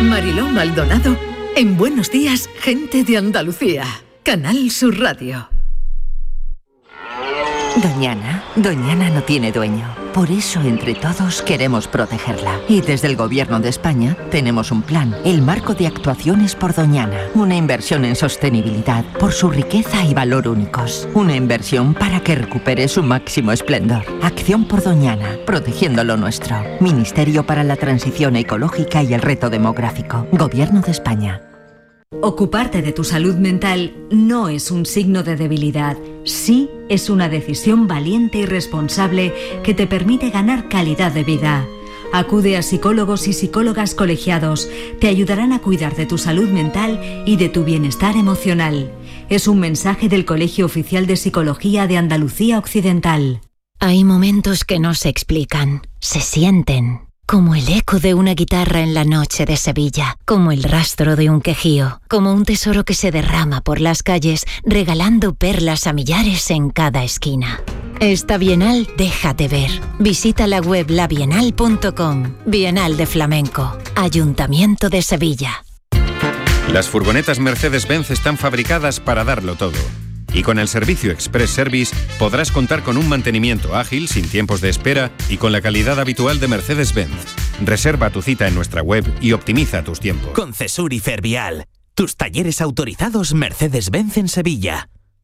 Mariló Maldonado en Buenos Días, Gente de Andalucía. Canal Sur Radio. Doñana no tiene dueño. Por eso, entre todos, queremos protegerla. Y desde el Gobierno de España tenemos un plan, el Marco de Actuaciones por Doñana. Una inversión en sostenibilidad por su riqueza y valor únicos. Una inversión para que recupere su máximo esplendor. Acción por Doñana, protegiendo lo nuestro. Ministerio para la Transición Ecológica y el Reto Demográfico. Gobierno de España. Ocuparte de tu salud mental no es un signo de debilidad, sí es una decisión valiente y responsable que te permite ganar calidad de vida. Acude a psicólogos y psicólogas colegiados, te ayudarán a cuidar de tu salud mental y de tu bienestar emocional. Es un mensaje del Colegio Oficial de Psicología de Andalucía Occidental. Hay momentos que no se explican, se sienten. Como el eco de una guitarra en la noche de Sevilla, como el rastro de un quejío, como un tesoro que se derrama por las calles, regalando perlas a millares en cada esquina. Esta Bienal déjate ver. Visita la web labienal.com. Bienal de Flamenco. Ayuntamiento de Sevilla. Las furgonetas Mercedes-Benz están fabricadas para darlo todo. Y con el servicio Express Service podrás contar con un mantenimiento ágil, sin tiempos de espera y con la calidad habitual de Mercedes-Benz. Reserva tu cita en nuestra web y optimiza tus tiempos. Con Cesur y Fervial, tus talleres autorizados Mercedes-Benz en Sevilla.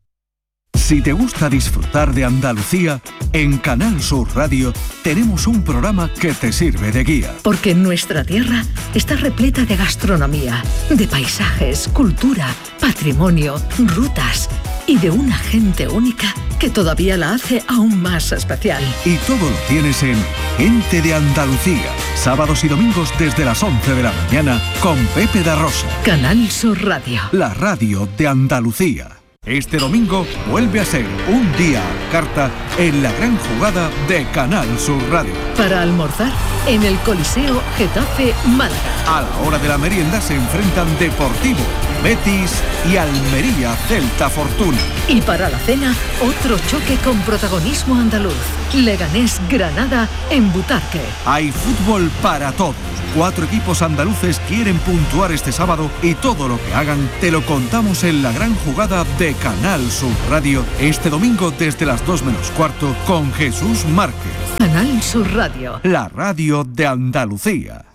Si te gusta disfrutar de Andalucía, en Canal Sur Radio tenemos un programa que te sirve de guía. Porque nuestra tierra está repleta de gastronomía, de paisajes, cultura, patrimonio, rutas y de una gente única que todavía la hace aún más especial. Y todo lo tienes en Gente de Andalucía, sábados y domingos desde las 11 de la mañana con Pepe da Rosa. Canal Sur Radio. La radio de Andalucía. Este domingo vuelve a ser un día a carta en la gran jugada de Canal Sur Radio. Para almorzar en el Coliseo Getafe Málaga. A la hora de la merienda se enfrentan Deportivo, Betis y Almería Celta Fortuna. Y para la cena, otro choque con protagonismo andaluz. Leganés Granada en Butarque. Hay fútbol para todos. 4 equipos andaluces quieren puntuar este sábado y todo lo que hagan te lo contamos en la gran jugada de Canal Sur Radio este domingo desde las 2 menos cuarto con Jesús Márquez. Canal Sur Radio. La radio de Andalucía.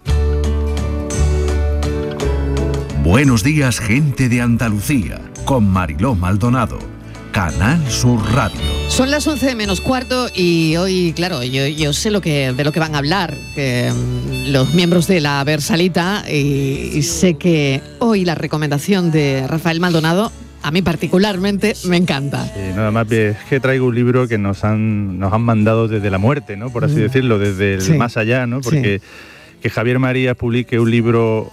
Buenos días, gente de Andalucía, con Mariló Maldonado. Canal Sur Radio. Son las 11 menos cuarto y hoy, claro, yo sé de lo que van a hablar los miembros de la Versalita y sé que hoy la recomendación de Rafael Maldonado a mí particularmente me encanta. Nada más es que traigo un libro que nos han mandado desde la muerte, ¿no? Por así decirlo, desde el más allá, ¿no? Porque que Javier Marías publique un libro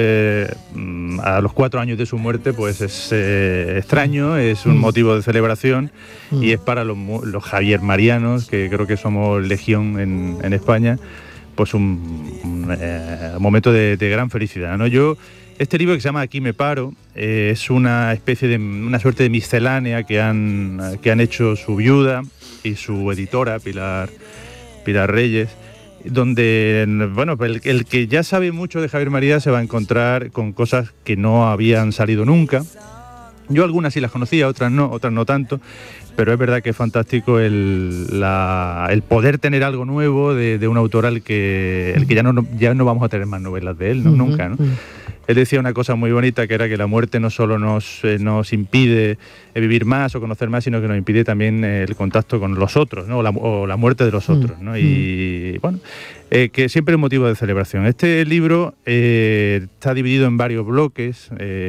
a los 4 años de su muerte, pues es extraño, es un motivo de celebración y es para los Javier Marianos, que creo que somos legión en España, pues un momento de gran felicidad, ¿no? Este libro que se llama Aquí me paro es una especie de una suerte de miscelánea que han hecho su viuda y su editora Pilar Reyes, donde, bueno, el que ya sabe mucho de Javier Marías se va a encontrar con cosas que no habían salido nunca. Yo algunas sí las conocía, otras no tanto, pero es verdad que es fantástico el poder tener algo nuevo de un autor el que ya no vamos a tener más novelas de él, ¿no? Nunca, ¿no? Él decía una cosa muy bonita, que era que la muerte no solo nos impide vivir más o conocer más, sino que nos impide también el contacto con los otros, ¿no? o la muerte de los otros, ¿no? Y bueno, que siempre es motivo de celebración. Este libro está dividido en varios bloques.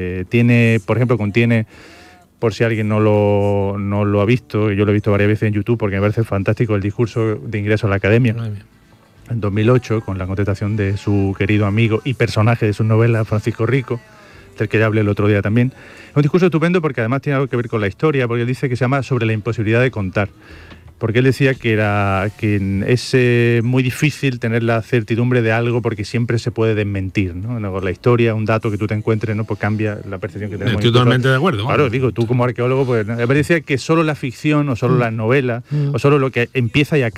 Contiene, por si alguien no lo ha visto, yo lo he visto varias veces en YouTube porque me parece fantástico, el discurso de ingreso a la Academia. En 2008, con la contestación de su querido amigo y personaje de sus novelas, Francisco Rico, del que ya hablé el otro día también. Es un discurso estupendo porque además tiene algo que ver con la historia, porque él dice que se llama Sobre la imposibilidad de contar. Porque él decía que es muy difícil tener la certidumbre de algo porque siempre se puede desmentir, ¿no? La historia, un dato que tú te encuentres, ¿no? Pues cambia la percepción que tenemos. Estoy totalmente de acuerdo. Claro, digo, tú como arqueólogo, pues me decía que solo la ficción o solo la novela o solo lo que empieza y acaba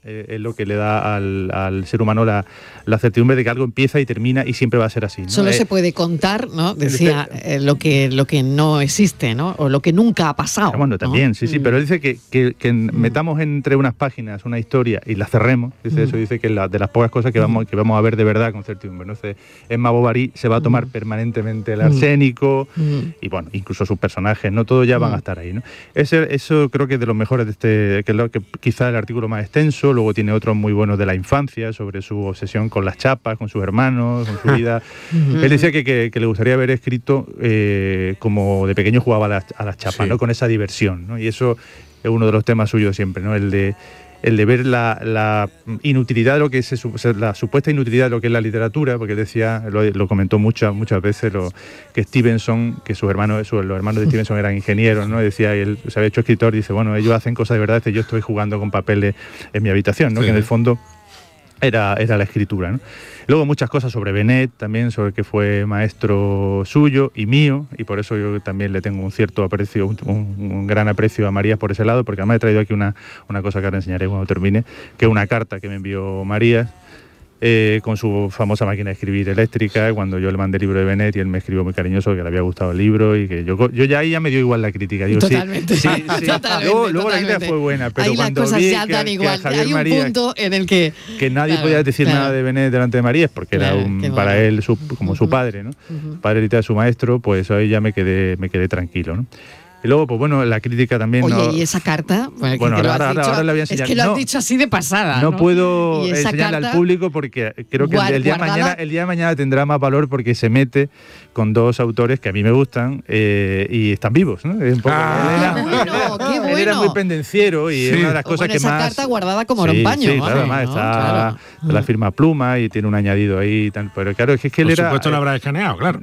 es lo que le da al ser humano la certidumbre de que algo empieza y termina y siempre va a ser así, ¿no? Solo se puede contar, ¿no? Decía, lo que no existe, ¿no? O lo que nunca ha pasado. Bueno, también, ¿no? sí, pero él dice que metamos entre unas páginas una historia y la cerremos, dice eso, dice que de las pocas cosas que vamos a ver de verdad con certidumbre, ¿no? Emma Bovary se va a tomar permanentemente el arsénico y bueno, incluso sus personajes, no todos ya van a estar ahí, ¿no? Eso creo que es de los mejores de este, que es lo que quizá el artículo más extenso. Luego tiene otros muy buenos de la infancia, sobre su obsesión con las chapas, con sus hermanos, con su vida. Él decía que le gustaría haber escrito como de pequeño jugaba a las chapas, ¿no? Con esa diversión, ¿no? Y eso es uno de los temas suyos siempre, ¿no? El de ver la inutilidad de lo que es la supuesta inutilidad de lo que es la literatura, porque él decía, lo comentó muchas veces, que Stevenson, que los hermanos de Stevenson eran ingenieros, ¿no? Decía, él se había hecho escritor, dice, bueno, ellos hacen cosas de verdad, yo estoy jugando con papeles en mi habitación, ¿no? Sí. Que en el fondo era la escritura, ¿no? Luego muchas cosas sobre Benet, también sobre que fue maestro suyo y mío, y por eso yo también le tengo un cierto aprecio, un gran aprecio a Marías por ese lado, porque además he traído aquí una cosa que ahora enseñaré cuando termine, que es una carta que me envió Marías, con su famosa máquina de escribir eléctrica, cuando yo le mandé el libro de Benet y él me escribió muy cariñoso que le había gustado el libro y que yo ya me dio igual la crítica. Digo, totalmente. Sí. Luego la crítica fue buena, pero ahí cuando las cosas vi ya dan igual. Javier hay un Marías, punto en el que nadie podía decir nada de Benet delante de Marías, porque era para él como su padre, ¿no? Padre literal, su maestro, pues ahí ya me quedé tranquilo, ¿no? Y luego, pues bueno, la crítica también... Oye, ¿y esa carta? Bueno, ahora la voy a enseñar. Es que lo has dicho así de pasada, ¿no? No puedo enseñarla al público porque creo que el día de mañana tendrá más valor porque se mete con dos autores que a mí me gustan y están vivos, ¿no? Es un poco, él era muy pendenciero y es una de las cosas que esa más... carta guardada como en un paño. Sí, claro, además está la firma pluma y tiene un añañadido ahí. Pero claro, es que él era... Por supuesto lo habrá escaneado, claro.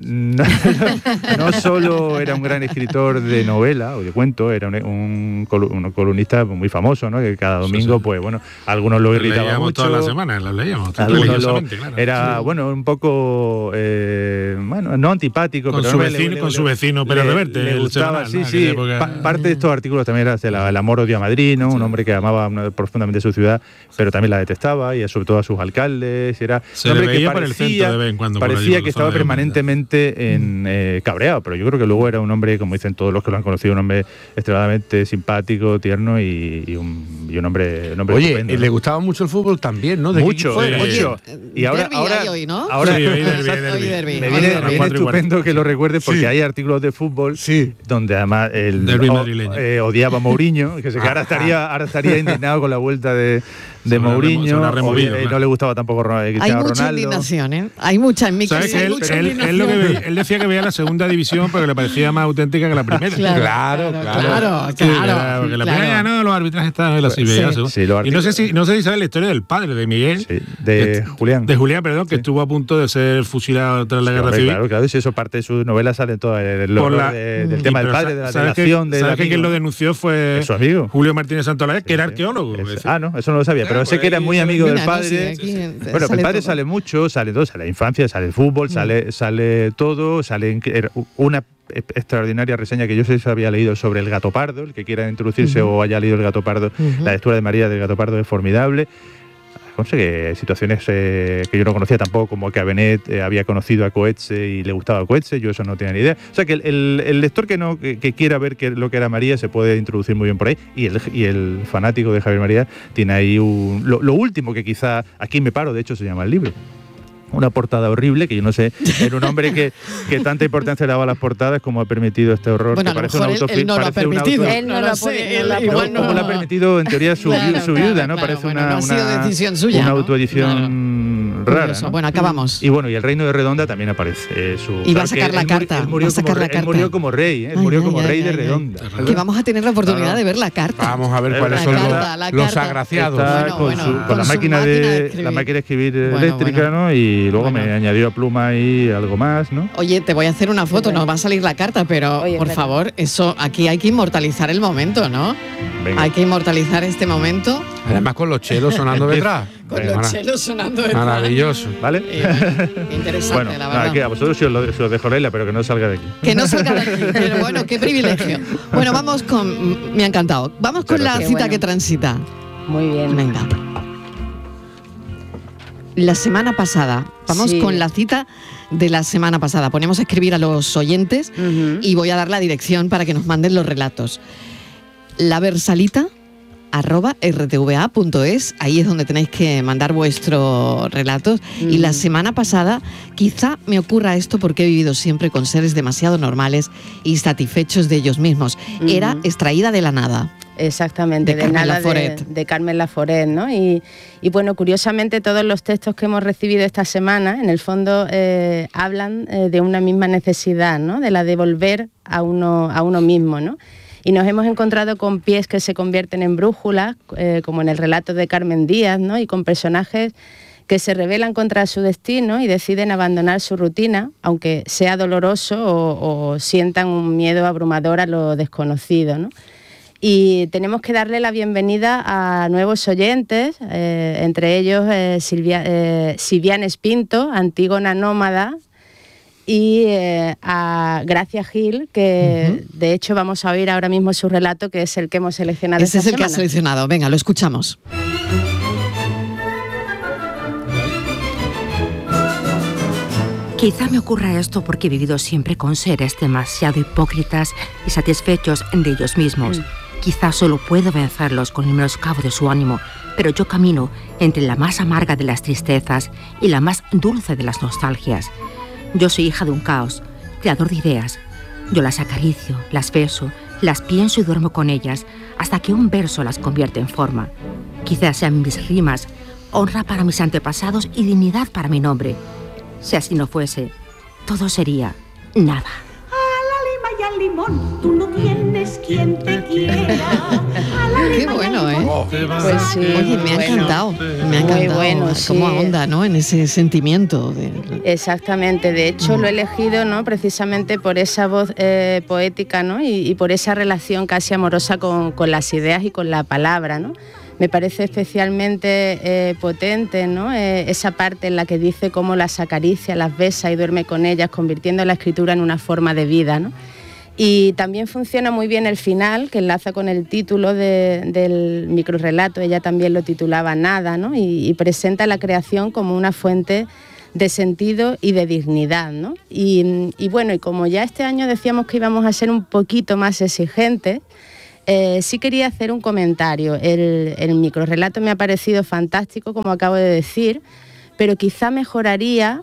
No solo era un gran escritor de novela o de cuento, era un columnista muy famoso, ¿no? Que cada domingo, pues bueno, algunos lo irritaba mucho. Todas las semanas, las leíamos. Era, bueno, un poco, no antipático, con su vecino Pérez Reverte. Le gustaba, sí. Parte de estos artículos también era el amor-odio a Madrid, ¿no? Un hombre que amaba profundamente su ciudad, pero también la detestaba, y sobre todo a sus alcaldes. Era un hombre que parecía que estaba permanentemente cabreado, pero yo creo que luego era un hombre, como dicen todos los que lo han conocido, un hombre extremadamente simpático, tierno y un hombre Oye, estupendo, ¿no? Le gustaba mucho el fútbol también, ¿no? Mucho. Y ahora hoy, ¿no? Ahora me viene estupendo que lo recuerdes porque hay artículos de fútbol donde además el odiaba a Mourinho, que ahora estaría indignado con la vuelta de Mourinho, no le gustaba tampoco Cristiano Ronaldo. Hay mucha indignación, ¿eh? Hay mucha en mi casa. Él decía que veía la segunda división porque le parecía más auténtica que la primera. Claro. Porque la primera ya no, los arbitrajes estaban así. Y no sé si sabes la historia del padre de Miguel. De Julián. De Julián, perdón, que estuvo a punto de ser fusilado tras la guerra civil. Claro, si eso parte de su novela sale todo del tema del padre, de la relación de ¿sabes que quien lo denunció fue su amigo Julio Martínez Santolaya, que era arqueólogo? No, eso no lo sabía, pero sé que era muy amigo del padre. Bueno, el padre sale mucho, sale la infancia, sale el fútbol, sale todo, sale una extraordinaria reseña que yo sé si había leído sobre El Gato Pardo, el que quiera introducirse o haya leído El Gato Pardo, la lectura de María del Gato Pardo es formidable. No sé qué situaciones que yo no conocía tampoco, como que a Benet había conocido a Coetze y le gustaba Coetze, yo eso no tenía ni idea. O sea que el lector que quiera ver lo que era María se puede introducir muy bien por ahí, y el fanático de Javier Marías tiene ahí lo último que quizá aquí me paro, de hecho se llama el libro. Una portada horrible, que yo no sé, era un hombre que tanta importancia le daba a las portadas, como ha permitido este horror. Bueno, que parece él no lo ha permitido. Él no lo ha permitido, en teoría, su viuda, ¿no? Parece no ha sido decisión suya, una autoedición rara, ¿no? Bueno, acabamos. Y bueno, y El Reino de Redonda también aparece. Y va a sacar la carta. Él murió como rey, murió como rey de Redonda. Que vamos a tener la oportunidad de ver la carta. Vamos a ver cuáles son los agraciados. Con la máquina de escribir eléctrica, ¿no? Y luego me añadió a pluma ahí algo más, ¿no? Oye, te voy a hacer una foto, nos va a salir la carta, pero por favor, eso aquí hay que inmortalizar el momento, ¿no? Venga. Hay que inmortalizar este momento. Además con los chelos sonando detrás. Con los chelos sonando detrás. Maravilloso, ¿vale? Interesante, bueno, la verdad. Aquí a vosotros sí os lo dejo, Leila, pero que no salga de aquí. Que no salga de aquí, pero bueno, qué privilegio. Bueno, me ha encantado. Vamos con la cita que transita. Muy bien. Venga. la semana pasada. Vamos con la cita de la semana pasada. Ponemos a escribir a los oyentes y voy a dar la dirección para que nos manden los relatos. laversalita@rtva.es, ahí es donde tenéis que mandar vuestros relatos. Y la semana pasada, quizá me ocurra esto porque he vivido siempre con seres demasiado normales y satisfechos de ellos mismos. Era extraída de la nada. Exactamente, de Carmen Laforet, ¿no? Y bueno, curiosamente todos los textos que hemos recibido esta semana, en el fondo hablan de una misma necesidad, ¿no? De la de volver a uno mismo, ¿no? Y nos hemos encontrado con pies que se convierten en brújulas, como en el relato de Carmen Díaz, ¿no? Y con personajes que se rebelan contra su destino y deciden abandonar su rutina, aunque sea doloroso o sientan un miedo abrumador a lo desconocido, ¿no? Y tenemos que darle la bienvenida a nuevos oyentes, entre ellos Silviane Espinto, Antígona Nómada, y a Gracia Gil, que de hecho vamos a oír ahora mismo su relato, que es el que hemos seleccionado esta semana. Ese es el que has seleccionado. Venga, lo escuchamos. Quizá me ocurra esto porque he vivido siempre con seres demasiado hipócritas y satisfechos de ellos mismos. Quizá solo puedo vencerlos con el menoscabo de su ánimo, pero yo camino entre la más amarga de las tristezas y la más dulce de las nostalgias. Yo soy hija de un caos, creador de ideas. Yo las acaricio, las beso, las pienso y duermo con ellas, hasta que un verso las convierte en forma. Quizás sean mis rimas, honra para mis antepasados y dignidad para mi nombre. Si así no fuese, todo sería nada. Al limón, tú no tienes quien te quiera. Qué bueno, ¿eh? Pues sí. Oye, me ha encantado. Me ha encantado. Muy bueno, sí. Cómo ahonda, ¿no? En ese sentimiento. Exactamente. De hecho, lo he elegido, ¿no? Precisamente por esa voz poética, ¿no? Y por esa relación casi amorosa con las ideas y con la palabra, ¿no? Me parece especialmente potente, ¿no? Esa parte en la que dice cómo las acaricia, las besa y duerme con ellas, convirtiendo la escritura en una forma de vida, ¿no? Y también funciona muy bien el final, que enlaza con el título del microrrelato. Ella también lo titulaba Nada, ¿no? Y presenta la creación como una fuente de sentido y de dignidad, ¿no? Y bueno, y como ya este año decíamos que íbamos a ser un poquito más exigentes, sí quería hacer un comentario. El microrrelato me ha parecido fantástico, como acabo de decir, pero quizá mejoraría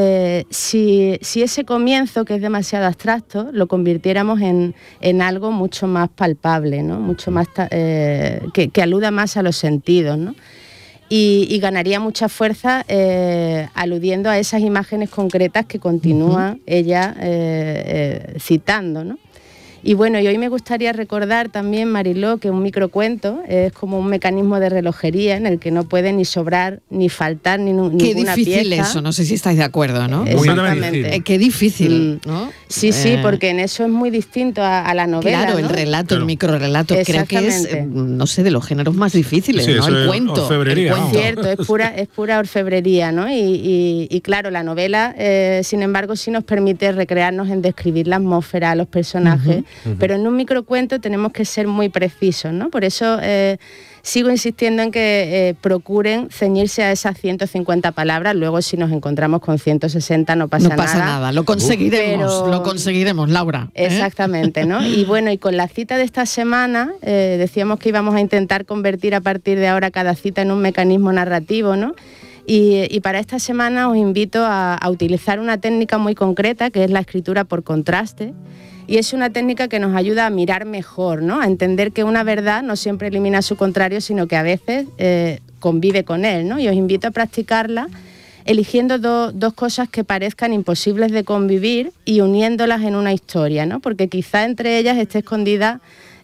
si ese comienzo, que es demasiado abstracto, lo convirtiéramos en algo mucho más palpable, ¿no? Mucho más que aluda más a los sentidos, ¿no? Y ganaría mucha fuerza aludiendo a esas imágenes concretas que continúa ella citando, ¿no? Y bueno, y hoy me gustaría recordar también, Mariló, que un microcuento es como un mecanismo de relojería en el que no puede ni sobrar, ni faltar ninguna pieza. Qué difícil eso, no sé si estáis de acuerdo, ¿no? Exactamente. Qué difícil, ¿no? Sí, porque en eso es muy distinto a la novela, claro, ¿no? el relato, el microrrelato, creo que es, no sé, de los géneros más difíciles, sí, ¿no? El cuento. Orfebrería, es cierto, es pura orfebrería, ¿no? Y claro, la novela, sin embargo, sí nos permite recrearnos en describir la atmósfera, los personajes, pero en un microcuento tenemos que ser muy precisos, ¿no? Por eso sigo insistiendo en que procuren ceñirse a esas 150 palabras. Luego, si nos encontramos con 160, no pasa nada. No pasa nada, lo conseguiremos, Laura. Exactamente, ¿no? Y bueno, y con la cita de esta semana, decíamos que íbamos a intentar convertir a partir de ahora cada cita en un mecanismo narrativo, ¿no? Y para esta semana os invito a utilizar una técnica muy concreta, que es la escritura por contraste. Y es una técnica que nos ayuda a mirar mejor, ¿no? A entender que una verdad no siempre elimina su contrario, sino que a veces convive con él, ¿no? Y os invito a practicarla eligiendo dos cosas que parezcan imposibles de convivir y uniéndolas en una historia, ¿no? Porque quizá entre ellas esté escondida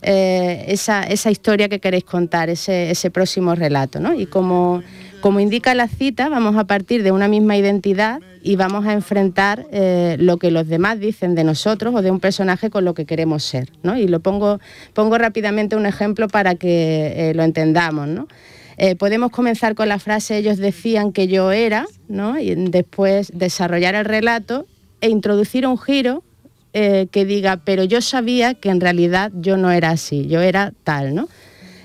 esa historia que queréis contar, ese próximo relato, ¿no? Y como indica la cita, vamos a partir de una misma identidad y vamos a enfrentar lo que los demás dicen de nosotros o de un personaje con lo que queremos ser, ¿no? Y lo pongo rápidamente un ejemplo para que lo entendamos, ¿no? Podemos comenzar con la frase "ellos decían que yo era", ¿no? Y después desarrollar el relato e introducir un giro que diga "pero yo sabía que en realidad yo no era así, yo era tal", ¿no?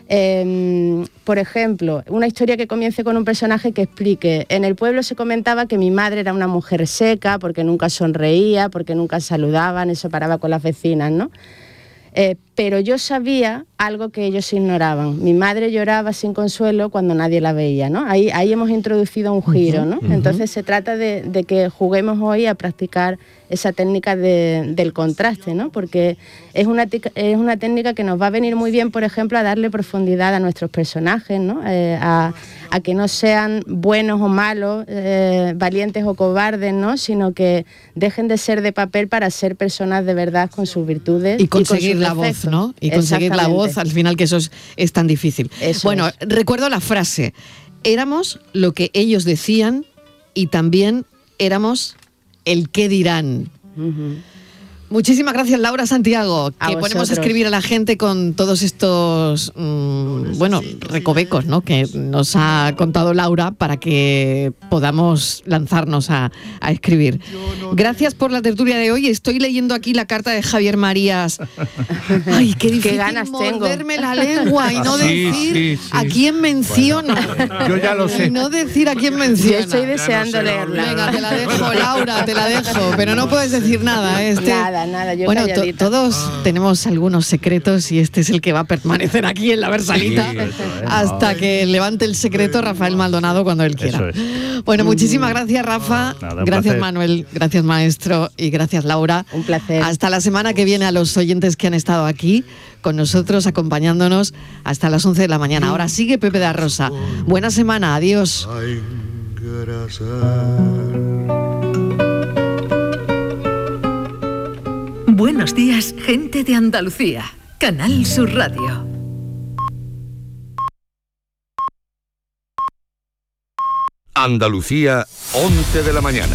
Por ejemplo, una historia que comience con un personaje que explique: en el pueblo se comentaba que mi madre era una mujer seca porque nunca sonreía, porque nunca saludaba, ni se paraba con las vecinas, ¿no? Pero yo sabía algo que ellos ignoraban. Mi madre lloraba sin consuelo cuando nadie la veía, ¿no? Ahí hemos introducido un giro, ¿no? Entonces se trata de que juguemos hoy a practicar esa técnica del contraste, ¿no? Porque es una técnica que nos va a venir muy bien, por ejemplo, a darle profundidad a nuestros personajes, ¿no? A que no sean buenos o malos, valientes o cobardes, ¿no? Sino que dejen de ser de papel para ser personas de verdad con sus virtudes y conseguir la voz, ¿no? Y conseguir la voz, al final, que eso es tan difícil. Recuerdo la frase: éramos lo que ellos decían y también éramos el qué dirán. Muchísimas gracias, Laura Santiago, que ponemos a escribir a la gente con todos estos recovecos, ¿no?, que nos ha contado Laura para que podamos lanzarnos a escribir. Gracias por la tertulia de hoy. Estoy leyendo aquí la carta de Javier Marías. Ay, qué difícil, qué ganas morderme la lengua y no decir a quién menciona. Yo ya lo sé. Y no decir a quién menciona. Yo estoy deseando leerla. Venga, te la dejo, Laura, te la dejo, pero no puedes decir nada. Nada, yo bueno, calladita. Todos tenemos algunos secretos y este es el que va a permanecer aquí en la Versalita hasta que levante el secreto Rafael Maldonado cuando él quiera. Bueno, muchísimas gracias, Rafa. Nada, gracias, Manuel. Gracias, maestro. Y gracias, Laura. Un placer. Hasta la semana que viene, a los oyentes que han estado aquí con nosotros, acompañándonos hasta las 11 de la mañana. Ahora sigue Pepe da Rosa. Buena semana. Adiós. Buenos días, gente de Andalucía. Canal Sur Radio. Andalucía, 11 de la mañana.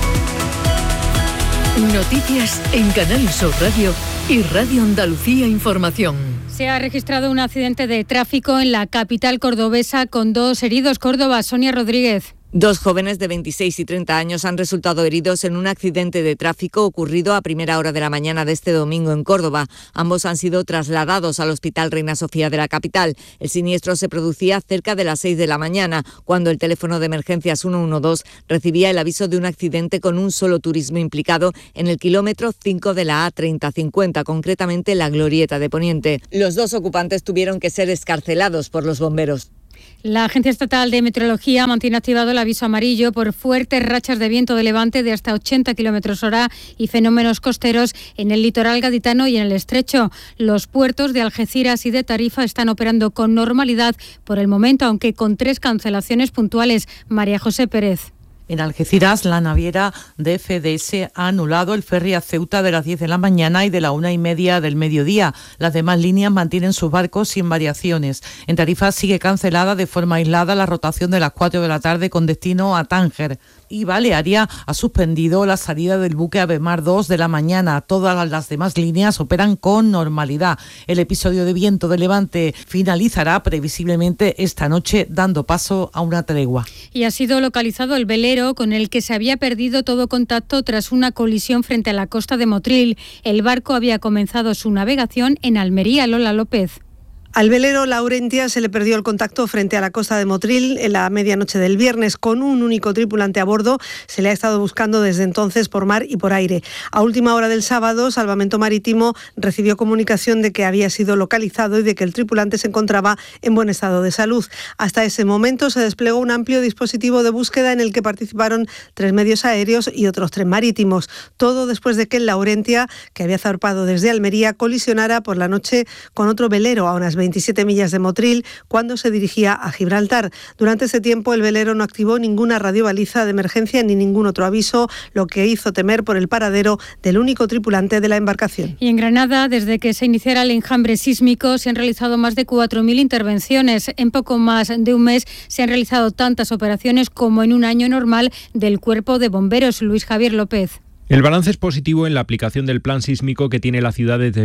Noticias en Canal Sur Radio y Radio Andalucía Información. Se ha registrado un accidente de tráfico en la capital cordobesa con 2 heridos. Córdoba, Sonia Rodríguez. 2 jóvenes de 26 y 30 años han resultado heridos en un accidente de tráfico ocurrido a primera hora de la mañana de este domingo en Córdoba. Ambos han sido trasladados al Hospital Reina Sofía de la capital. El siniestro se producía cerca de las 6 de la mañana, cuando el teléfono de emergencias 112 recibía el aviso de un accidente con un solo turismo implicado en el kilómetro 5 de la A3050, concretamente la Glorieta de Poniente. Los 2 ocupantes tuvieron que ser excarcelados por los bomberos. La Agencia Estatal de Meteorología mantiene activado el aviso amarillo por fuertes rachas de viento de levante de hasta 80 km/h y fenómenos costeros en el litoral gaditano y en el estrecho. Los puertos de Algeciras y de Tarifa están operando con normalidad por el momento, aunque con 3 cancelaciones puntuales. María José Pérez. En Algeciras, la naviera de FDS ha anulado el ferry a Ceuta de las 10 de la mañana y de la 1:30 del mediodía. Las demás líneas mantienen sus barcos sin variaciones. En Tarifa sigue cancelada de forma aislada la rotación de las 4 de la tarde con destino a Tánger. Y Balearia ha suspendido la salida del buque Avemar 2 de la mañana. Todas las demás líneas operan con normalidad. El episodio de viento de levante finalizará previsiblemente esta noche, dando paso a una tregua. Y ha sido localizado el velero con el que se había perdido todo contacto tras una colisión frente a la costa de Motril. El barco había comenzado su navegación en Almería. Lola López. Al velero Laurentia se le perdió el contacto frente a la costa de Motril en la medianoche del viernes. Con un único tripulante a bordo, se le ha estado buscando desde entonces por mar y por aire. A última hora del sábado, Salvamento Marítimo recibió comunicación de que había sido localizado y de que el tripulante se encontraba en buen estado de salud. Hasta ese momento se desplegó un amplio dispositivo de búsqueda en el que participaron 3 medios aéreos y otros 3 marítimos. Todo después de que el Laurentia, que había zarpado desde Almería, colisionara por la noche con otro velero a unas 27 millas de Motril cuando se dirigía a Gibraltar. Durante ese tiempo el velero no activó ninguna radiobaliza de emergencia ni ningún otro aviso, lo que hizo temer por el paradero del único tripulante de la embarcación. Y en Granada, desde que se iniciara el enjambre sísmico, se han realizado más de 4.000 intervenciones. En poco más de un mes se han realizado tantas operaciones como en un año normal del Cuerpo de Bomberos. Luis Javier López. El balance es positivo en la aplicación del plan sísmico que tiene la ciudad desde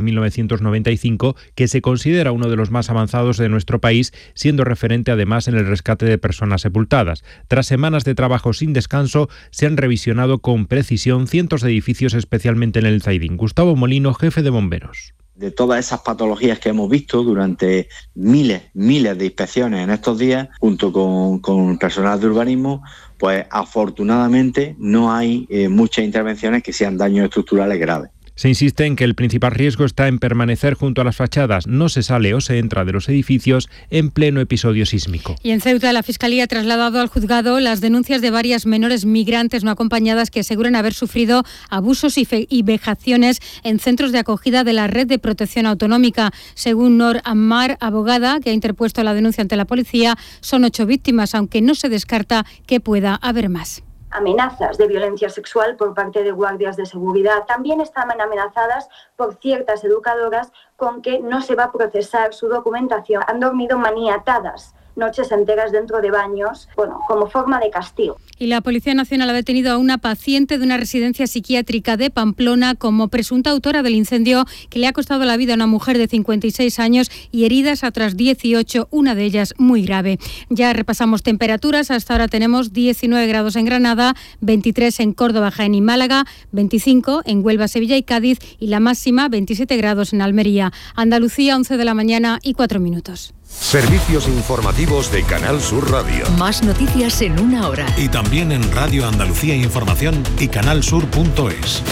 1995, que se considera uno de los más avanzados de nuestro país, siendo referente además en el rescate de personas sepultadas. Tras semanas de trabajo sin descanso, se han revisionado con precisión cientos de edificios, especialmente en el Zaidín. Gustavo Molino, jefe de bomberos. de todas esas patologías que hemos visto durante miles de inspecciones en estos días, junto con personal de urbanismo, pues afortunadamente no hay muchas intervenciones que sean daños estructurales graves. Se insiste en que el principal riesgo está en permanecer junto a las fachadas. No se sale o se entra de los edificios en pleno episodio sísmico. Y en Ceuta, la Fiscalía ha trasladado al juzgado las denuncias de varias menores migrantes no acompañadas que aseguran haber sufrido abusos y vejaciones en centros de acogida de la Red de Protección Autonómica. Según Nor Ammar, abogada que ha interpuesto la denuncia ante la policía, son 8 víctimas, aunque no se descarta que pueda haber más. Amenazas de violencia sexual por parte de guardias de seguridad. También están amenazadas por ciertas educadoras con que no se va a procesar su documentación. Han dormido maniatadas noches enteras dentro de baños, como forma de castigo. Y la Policía Nacional ha detenido a una paciente de una residencia psiquiátrica de Pamplona como presunta autora del incendio que le ha costado la vida a una mujer de 56 años y heridas a otras 18, una de ellas muy grave. Ya repasamos temperaturas. Hasta ahora tenemos 19 grados en Granada, 23 en Córdoba, Jaén y Málaga, 25 en Huelva, Sevilla y Cádiz y la máxima 27 grados en Almería. Andalucía, 11 de la mañana y 4 minutos. Servicios informativos de Canal Sur Radio. Más noticias en una hora. Y también en Radio Andalucía Información y canalsur.es.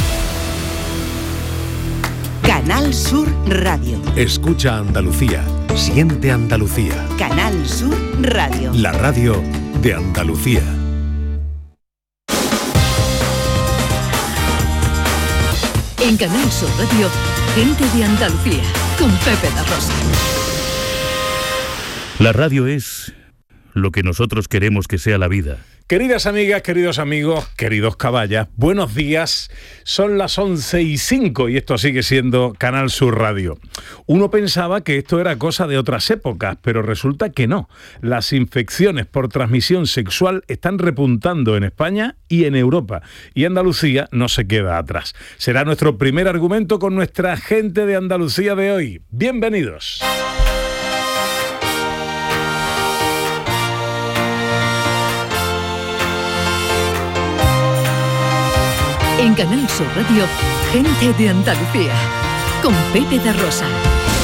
Canal Sur Radio. Escucha Andalucía. Siente Andalucía. Canal Sur Radio. La radio de Andalucía. En Canal Sur Radio, gente de Andalucía, con Pepe da Rosa. La radio es lo que nosotros queremos que sea la vida. Queridas amigas, queridos amigos, queridos caballas, buenos días. Son las 11:05 y esto sigue siendo Canal Sur Radio. Uno pensaba que esto era cosa de otras épocas, pero resulta que no. Las infecciones por transmisión sexual están repuntando en España y en Europa. Y Andalucía no se queda atrás. Será nuestro primer argumento con nuestra gente de Andalucía de hoy. Bienvenidos. En Canal Sur Radio, gente de Andalucía, con Pepe da Rosa.